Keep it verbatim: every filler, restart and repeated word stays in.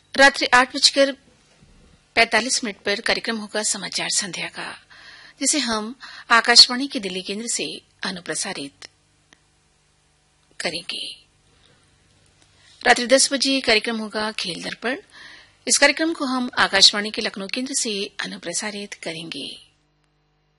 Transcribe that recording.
रात्रि आठ बजकर पैंतालीस मिनट पर कार्यक्रम होगा समाचार संध्या का, जिसे हम आकाशवाणी के दिल्ली केंद्र से अनुप्रसारित करेंगे। रात्रि दस बजे कार्यक्रम होगा खेल दर्पण। इस कार्यक्रम को हम आकाशवाणी के लखनऊ केंद्र से अनुप्रसारित करेंगे।